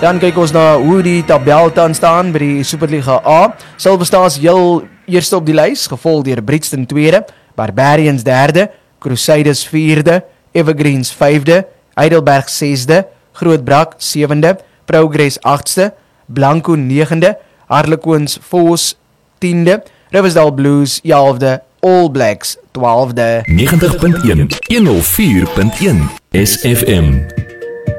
Dan kyk ons na hoe die tabel tans staan by die Superliga A. Silverstars heel eerste op die lys, gevolg deur Brixton tweede, Barbarians derde, Crusaders vierde, Evergreens vyfde, Heidelberg sesde, Grootbrak sewende, Progress agste, Blanco negende, Harlequins Force 10de, Riversdale Blues 11de, All Blacks 12de. 90.1 104.1 SFM